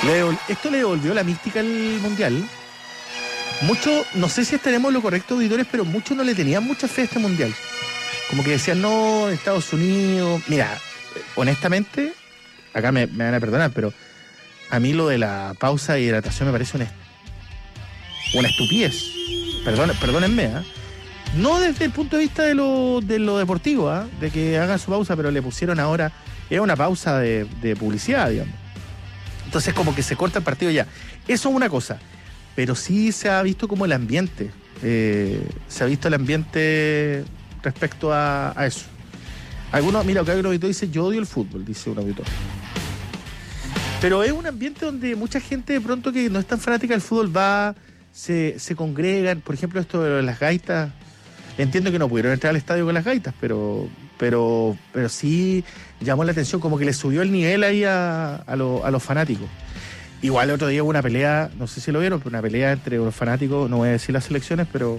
Esto le devolvió la mística al Mundial. Muchos, no sé si estaremos lo correcto, auditores, pero muchos no le tenían mucha fe a este Mundial. Como que decían, no, Estados Unidos... Mira, honestamente, acá me van a perdonar, pero a mí lo de la pausa de hidratación me parece una estupidez. Perdónenme, ¿eh? No desde el punto de vista de lo deportivo, ¿eh? De que hagan su pausa, pero le pusieron ahora... Es una pausa de publicidad, digamos. Entonces como que se corta el partido ya. Eso es una cosa. Pero sí se ha visto como el ambiente. Se ha visto el ambiente respecto a eso. Algunos, mira, acá hay un auditor dice, yo odio el fútbol, dice un auditor. Pero es un ambiente donde mucha gente de pronto que no es tan fanática del fútbol va, se congregan. Por ejemplo, esto de las gaitas. Entiendo que no pudieron entrar al estadio con las gaitas, pero sí llamó la atención, como que le subió el nivel ahí a los fanáticos. Igual el otro día hubo una pelea, no sé si lo vieron, pero una pelea entre los fanáticos, no voy a decir las selecciones, pero...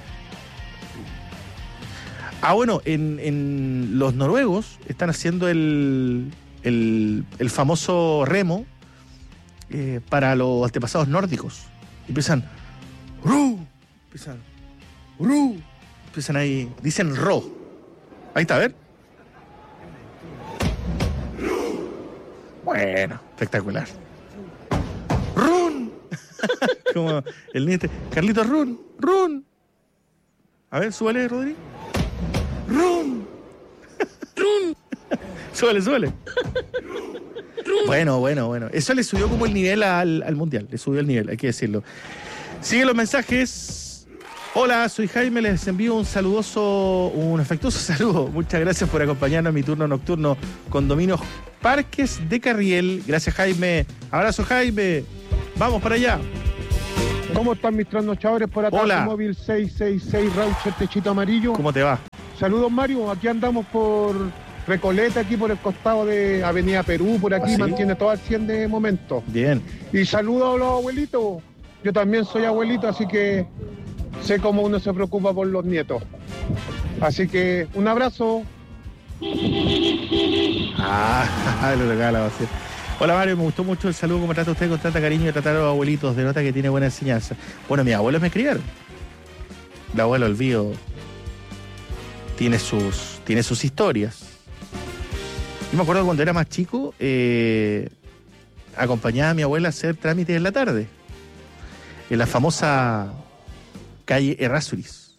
bueno, en los noruegos están haciendo el famoso remo para los antepasados nórdicos. Y empiezan... Empiezan ahí, dicen ro. Ahí está, a ver. Bueno, espectacular. ¡Run! Como el niño Carlitos, ¡run! A ver, súbale, Rodri. ¡Run! Súbale. Bueno. Eso le subió como el nivel al Mundial. Le subió el nivel, hay que decirlo. Siguen los mensajes. Hola, soy Jaime, les envío un afectuoso saludo. Muchas gracias por acompañarnos en mi turno nocturno. Condominios Parques de Carriel. Gracias, Jaime. Abrazo, Jaime. Vamos para allá. ¿Cómo están mis trasnochadores por acá? Hola. Móvil 666 Raucher Techito Amarillo. ¿Cómo te va? Saludos, Mario. Aquí andamos por Recoleta, aquí por el costado de Avenida Perú, por aquí. ¿Sí? Mantiene todo al 100 de momento. Bien. Y saludos a los abuelitos. Yo también soy abuelito, así que sé cómo uno se preocupa por los nietos. Así que un abrazo. Lo regala, así. Hola, Mario, me gustó mucho el saludo, como trata usted con tanta cariño de tratar a los abuelitos, denota que tiene buena enseñanza. Bueno, mis abuelos me criaron. El abuelo Olvido tiene sus historias. Yo me acuerdo cuando era más chico, acompañaba a mi abuela a hacer trámites en la tarde, en la famosa calle Errázuriz.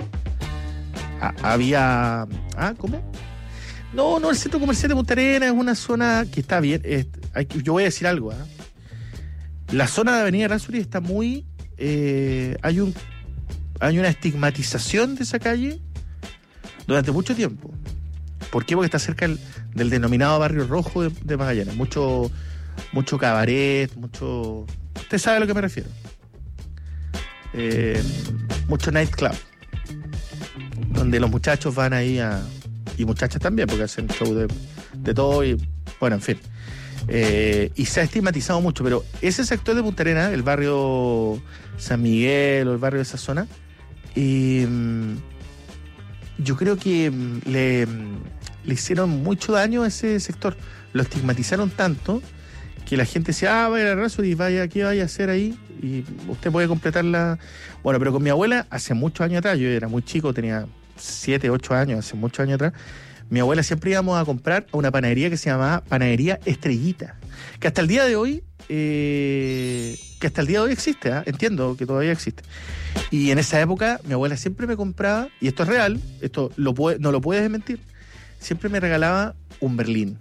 Había... ¿Cómo? No, el centro comercial de Punta Arenas es una zona que está bien. Yo voy a decir algo. La zona de Avenida Errázuriz está muy... hay una estigmatización de esa calle durante mucho tiempo. ¿Por qué? Porque está cerca del denominado Barrio Rojo de Magallanes. Mucho cabaret, mucho... Usted sabe a lo que me refiero. Mucho nightclub, donde los muchachos van ahí y muchachas también, porque hacen show de todo y... Bueno, en fin. Y se ha estigmatizado mucho, pero ese sector de Punta Arenas, el barrio San Miguel o el barrio de esa zona, yo creo que le hicieron mucho daño a ese sector. Lo estigmatizaron tanto que la gente decía, vaya a Razo y vaya, ¿qué vaya a hacer ahí? Y usted puede completarla. Bueno, pero con mi abuela, hace muchos años atrás, yo era muy chico, tenía 7, 8 años, hace muchos años atrás, mi abuela siempre íbamos a comprar a una panadería que se llamaba Panadería Estrellita, que hasta el día de hoy existe, ¿eh? Entiendo que todavía existe. Y en esa época mi abuela siempre me compraba, y esto es real, esto no lo puedes desmentir, siempre me regalaba un Berlín.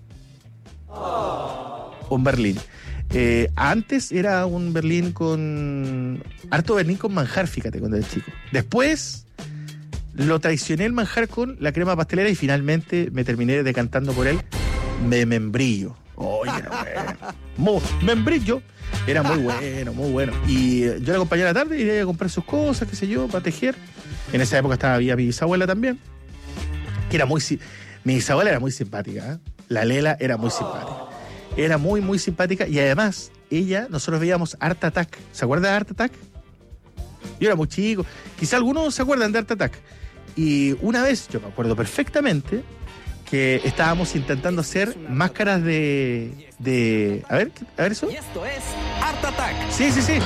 Un Berlín. Antes era un Berlín con... harto Berlín con manjar, fíjate, cuando era chico. Después lo traicioné el manjar con la crema pastelera y finalmente me terminé decantando por él membrillo. Oye, era bueno. Membrillo. Era muy bueno, muy bueno. Y yo la acompañé a la tarde y iba a comprar sus cosas, qué sé yo, para tejer. En esa época había mi bisabuela también, que era muy... Mi bisabuela era muy simpática, ¿eh? La Lela era muy simpática. Era muy, muy simpática. Y además, nosotros veíamos Art Attack. ¿Se acuerdan de Art Attack? Yo era muy chico. Quizá algunos se acuerdan de Art Attack. Y una vez, yo me acuerdo perfectamente, que estábamos intentando hacer máscaras de... A ver eso. Y esto es Art Attack. Sí.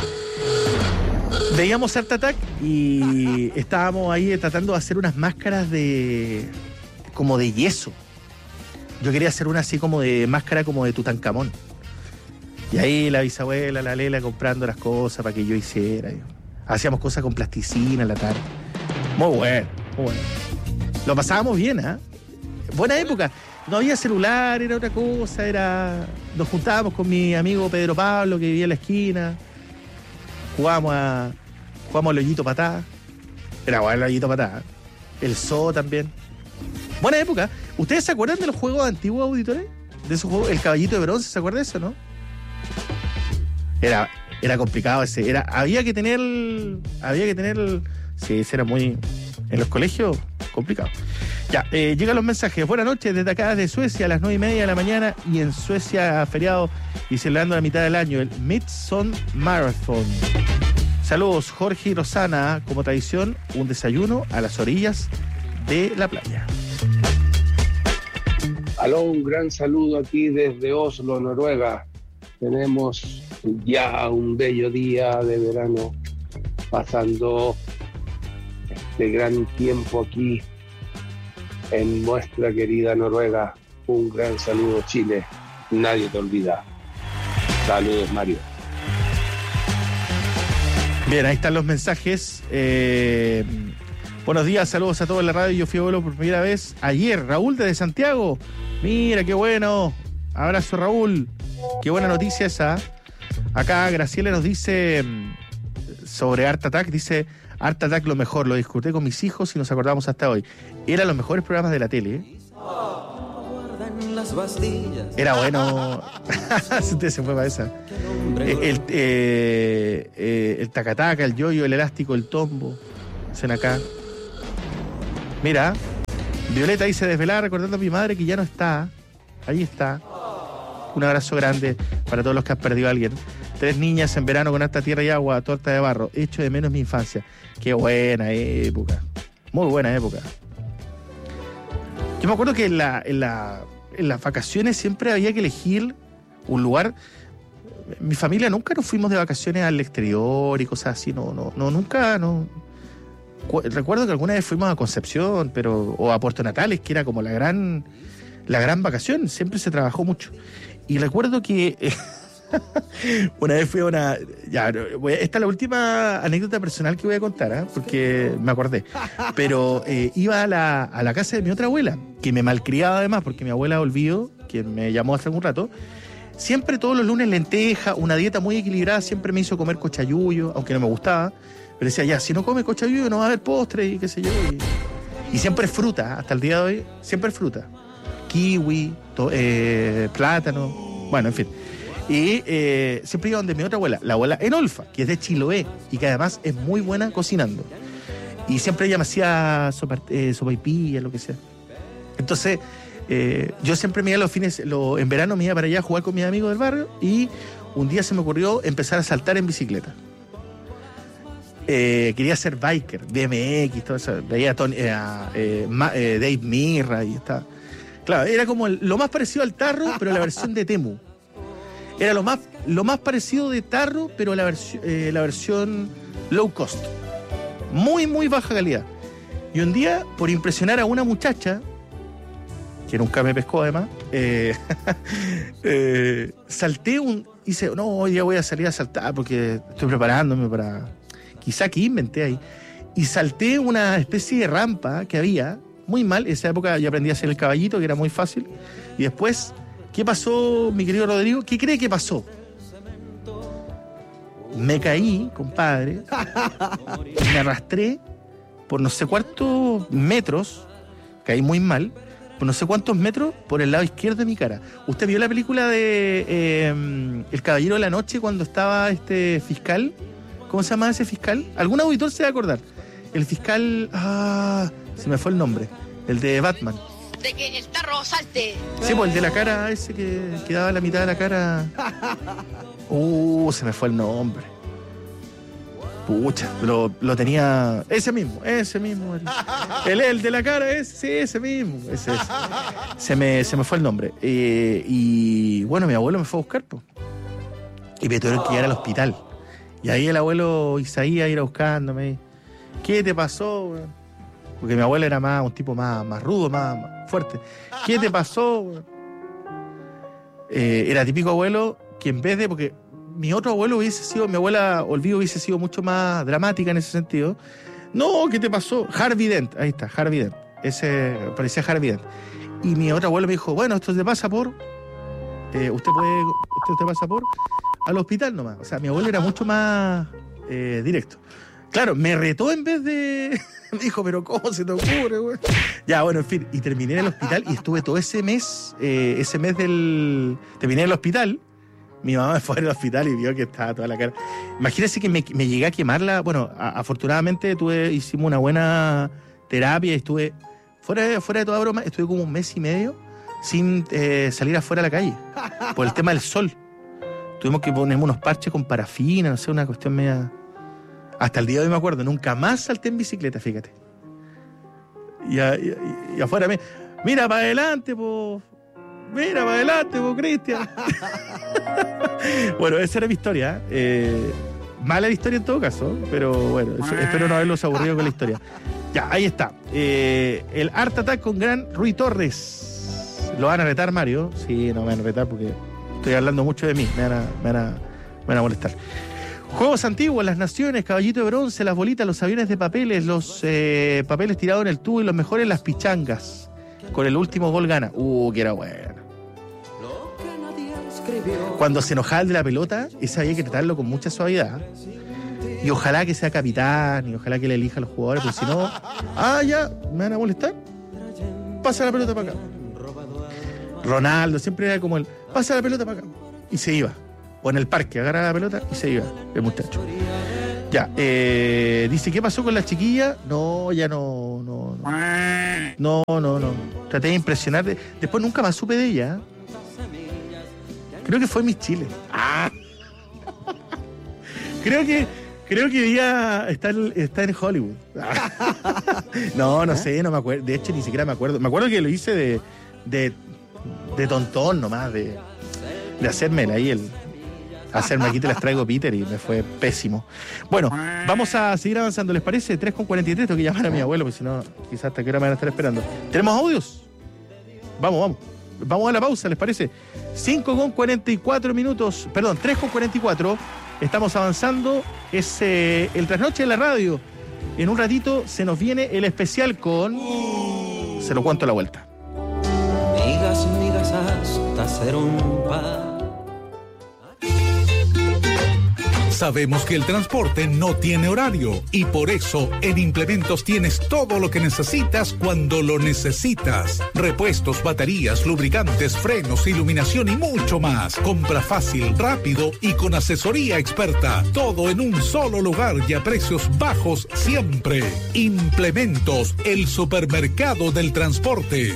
Veíamos Art Attack y estábamos ahí tratando de hacer unas máscaras como de yeso. Yo quería hacer una así como de máscara como de Tutankamón. Y ahí la bisabuela, la Lela, comprando las cosas para que yo hiciera. Hacíamos cosas con plasticina en la tarde. Muy bueno. Lo pasábamos bien, ¿eh? Buena época. No había celular, era otra cosa, nos juntábamos con mi amigo Pedro Pablo, que vivía en la esquina. Jugábamos al hoyito patá. Era bueno el hoyito patá. El zoo también. Buena época. ¿Ustedes se acuerdan de los juegos antiguos, auditores? De esos juegos, el caballito de bronce, ¿se acuerdan de eso, no? Era complicado ese. Había que tener. Sí, ese era muy. En los colegios, complicado. Ya, llegan los mensajes. Buenas noches, desde acá de Suecia, a las 9:30 de la mañana, y en Suecia feriado y celebrando la mitad del año, el Midson Marathon. Saludos, Jorge y Rosana. Como tradición, un desayuno a las orillas de la playa. Aló, un gran saludo aquí desde Oslo, Noruega. Tenemos ya un bello día de verano, pasando este gran tiempo aquí en nuestra querida Noruega. Un gran saludo, Chile. Nadie te olvida. Saludos, Mario. Bien, ahí están los mensajes. Buenos días, saludos a todos en la radio. Yo fui a vuelo por primera vez ayer. Raúl desde Santiago. Mira, qué bueno. Abrazo, Raúl. Qué buena noticia esa. Acá Graciela nos dice sobre Art Attack. Dice, Art Attack lo mejor. Lo disfruté con mis hijos y nos acordamos hasta hoy. Eran los mejores programas de la tele, ¿eh? Era bueno. Usted se fue para esa. El tacataca, el yoyo, el elástico, el tombo. Hacen acá. Mira, Violeta dice, desvelada recordando a mi madre que ya no está. Ahí está. Un abrazo grande para todos los que han perdido a alguien. 3 niñas en verano con harta tierra y agua, torta de barro. Echo de menos mi infancia. Qué buena época. Muy buena época. Yo me acuerdo que en las vacaciones siempre había que elegir un lugar. Mi familia nunca nos fuimos de vacaciones al exterior y cosas así. Nunca. Recuerdo que alguna vez fuimos a Concepción, o a Puerto Natales, que era como la gran vacación. Siempre se trabajó mucho. Y recuerdo que una vez fui a una... esta es la última anécdota personal que voy a contar, porque me acordé. Pero iba a la casa de mi otra abuela, que me malcriaba además, porque mi abuela olvidó, que me llamó hace algún rato. Siempre todos los lunes lenteja, una dieta muy equilibrada, siempre me hizo comer cochayuyo, aunque no me gustaba. Pero decía, ya, si no come cochayuyo no va a haber postre y qué sé yo. Y siempre fruta, hasta el día de hoy, siempre fruta. Kiwi, plátano, bueno, en fin. Y siempre iba donde mi otra abuela, la abuela Enolfa, que es de Chiloé y que además es muy buena cocinando. Y siempre ella me hacía sopaipilla, lo que sea. Entonces, yo siempre me iba los fines, en verano me iba para allá a jugar con mis amigos del barrio, y un día se me ocurrió empezar a saltar en bicicleta. Quería ser biker, BMX, todo eso. Veía a Dave Mirra y estaba. Claro, era como lo más parecido al tarro, pero la versión de Temu. Era lo más parecido de tarro, pero la versión low cost. Muy, muy baja calidad. Y un día, por impresionar a una muchacha, que nunca me pescó además, salté hice, no, hoy día voy a salir a saltar porque estoy preparándome para... Quizá que inventé ahí. Y salté una especie de rampa que había, muy mal. En esa época yo aprendí a hacer el caballito, que era muy fácil. Y después, ¿qué pasó, mi querido Rodrigo? ¿Qué cree que pasó? Me caí, compadre. Me arrastré por no sé cuántos metros. Caí muy mal. Por no sé cuántos metros por el lado izquierdo de mi cara. ¿Usted vio la película de El Caballero de la Noche cuando estaba este fiscal? ¿Cómo se llama ese fiscal? Algún auditor se va a acordar. El fiscal... se me fue el nombre. El de Batman. De que el tarro salte. Sí, pues el de la cara, ese que daba la mitad de la cara. Se me fue el nombre. Pucha, lo tenía. Ese mismo. El de la cara, ese mismo. Ese. Se me fue el nombre. Y bueno, mi abuelo me fue a buscar, pues. Y me tuvieron que llevar al hospital. Y ahí el abuelo Isaías ir a buscándome. ¿Qué te pasó, güey? Porque mi abuelo era un tipo más rudo, más fuerte. ¿Qué te pasó, güey? Era típico abuelo que en vez de... Porque mi otro abuelo mi abuela Olvido hubiese sido mucho más dramática en ese sentido. No, ¿qué te pasó? Harvey Dent, ahí está, Harvey Dent. Ese parecía Harvey Dent. Y mi otro abuelo me dijo, bueno, esto te pasa por... usted pasa por... al hospital nomás. O sea, mi abuelo era mucho más directo. Claro, me retó en vez de... Me dijo, pero ¿cómo se te ocurre, güey? Ya, bueno, en fin. Y terminé en el hospital y estuve todo ese mes terminé en el hospital. Mi mamá me fue al hospital y vio que estaba toda la cara. Imagínense que me llegué a quemarla. Bueno, afortunadamente hicimos una buena terapia y estuve, fuera de toda broma, estuve como un mes y medio sin salir afuera a la calle. Por el tema del sol. Tuvimos que poner unos parches con parafina, no sé, una cuestión media... Hasta el día de hoy me acuerdo, nunca más salté en bicicleta, fíjate. Y afuera, mira para adelante, po. Mira para adelante, po, Cristian. Bueno, esa era mi historia. Mala la historia en todo caso, pero bueno, espero no haberlos aburrido con la historia. Ya, ahí está. El Art Attack con gran Rui Torres. ¿Lo van a retar, Mario? Sí, no me van a retar porque estoy hablando mucho de mí. Me van a molestar. Juegos antiguos, las naciones, caballito de bronce, las bolitas, los aviones de papeles, los papeles tirados en el tubo y los mejores, las pichangas. Con el último gol gana. Que era bueno. Cuando se enojaba el de la pelota, ese había que tratarlo con mucha suavidad. Y ojalá que sea capitán, y ojalá que le elija a los jugadores, porque si no, ya, me van a molestar. Pasa la pelota para acá. Ronaldo siempre era como pasa la pelota para acá. Y se iba. O en el parque, agarra la pelota y se iba el muchacho. Ya, dice, ¿qué pasó con la chiquilla? No, ya no. No. Traté de impresionar. Después nunca más supe de ella. Creo que fue Miss Chile. Creo que ella está en Hollywood. No sé, no me acuerdo. De hecho, ni siquiera me acuerdo. Me acuerdo que lo hice de tontón nomás, de hacerme ahí hacerme aquí te las traigo, Peter, y me fue pésimo. Bueno, vamos a seguir avanzando, ¿les parece? 3:43, tengo que llamar a mi abuelo, porque si no, quizás hasta qué hora me van a estar esperando. ¿Tenemos audios? Vamos a la pausa, ¿les parece? 5:44 minutos, perdón, 3:44, estamos avanzando, es el trasnoche de la radio. En un ratito se nos viene el especial con... Se lo cuento a la vuelta. Migas hasta hacer un par. Sabemos que el transporte no tiene horario y por eso en Implementos tienes todo lo que necesitas cuando lo necesitas. Repuestos, baterías, lubricantes, frenos, iluminación y mucho más. Compra fácil, rápido y con asesoría experta. Todo en un solo lugar y a precios bajos siempre. Implementos, el supermercado del transporte.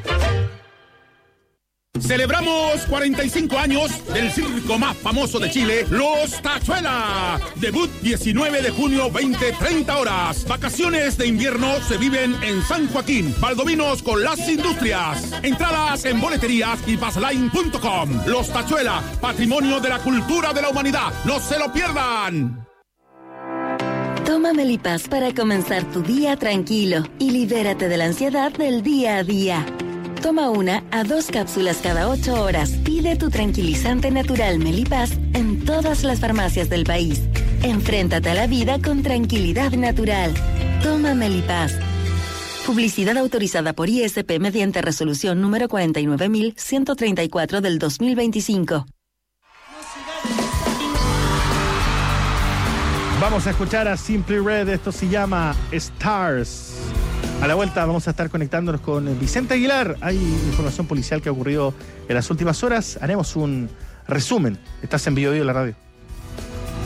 Celebramos 45 años del circo más famoso de Chile, Los Tachuela. Debut 19 de junio, 20-30 horas. Vacaciones de invierno se viven en San Joaquín, Valdovinos con las Industrias. Entradas en boleterías y passline.com. Los Tachuela, patrimonio de la cultura de la humanidad. ¡No se lo pierdan! Toma Melipaz para comenzar tu día tranquilo y libérate de la ansiedad del día a día. Toma 1 a 2 cápsulas cada 8 horas. Pide tu tranquilizante natural Melipaz en todas las farmacias del país. Enfréntate a la vida con tranquilidad natural. Toma Melipaz. Publicidad autorizada por ISP mediante resolución número 49.134 del 2025. Vamos a escuchar a Simply Red, esto se llama Stars. A la vuelta vamos a estar conectándonos con Vicente Aguilar. Hay información policial que ha ocurrido en las últimas horas. Haremos un resumen. Estás en Bio Bio, la radio.